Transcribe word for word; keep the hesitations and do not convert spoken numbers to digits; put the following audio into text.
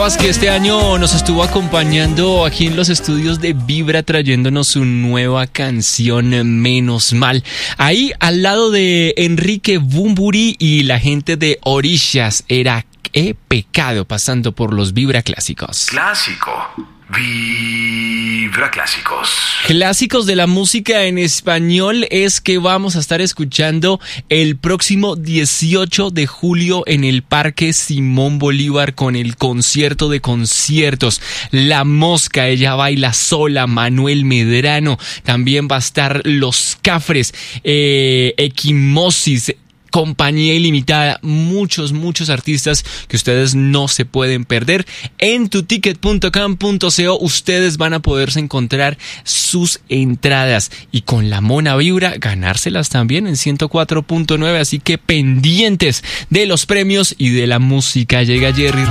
Sabas que este año nos estuvo acompañando aquí en los estudios de Vibra, trayéndonos su nueva canción, Menos Mal. Ahí al lado de Enrique Bunbury y la gente de Orishas, era He Pecado, pasando por los Vibra Clásicos. Clásico. Vibra Clásicos. Clásicos de la música en español es que vamos a estar escuchando el próximo dieciocho de julio en el Parque Simón Bolívar con el concierto de conciertos. La Mosca, ella baila sola, Manuel Medrano. También va a estar Los Cafres, eh, Equimosis, Compañía Ilimitada, muchos, muchos artistas que ustedes no se pueden perder. En tuticket punto com punto co ustedes van a poderse encontrar sus entradas y con la Mona Vibra ganárselas también en ciento cuatro punto nueve, así que pendientes de los premios y de la música. Llega Jerry